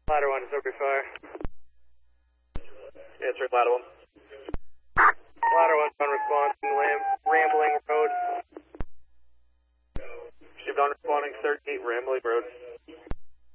Ladder 1 is over fire. Answer Ladder 1. Ladder 1's on response in Rambling Road. Received on responding 38 Rambling Road.